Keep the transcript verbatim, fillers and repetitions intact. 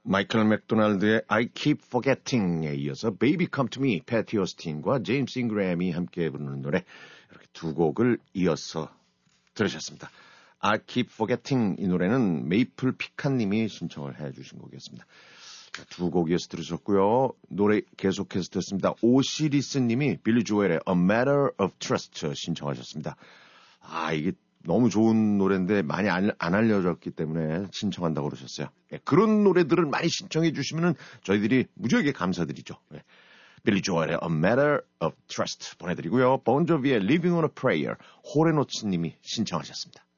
마이클 맥도날드의 I Keep Forgetting에 이어서 Baby Come To Me, 패티 오스틴과 제임스 잉그램이 함께 부르는 노래, 이렇게 두 곡을 이어서 들으셨습니다. I Keep Forgetting, 이 노래는 메이플 피칸님이 신청을 해주신 곡이었습니다. 두 곡 이어서 들으셨고요. 노래 계속해서 듣습니다. 오시리스님이 빌리 조엘의 A Matter of Trust 신청하셨습니다. 아, 이게 너무 좋은 노래인데 많이 안, 안 알려졌기 때문에 신청한다고 그러셨어요. 네, 그런 노래들을 많이 신청해 주시면 저희들이 무지하게 감사드리죠. 네. 빌리 조엘의 A Matter of Trust 보내드리고요. 본조비의 Living on a Prayer, 호레노츠님이 신청하셨습니다.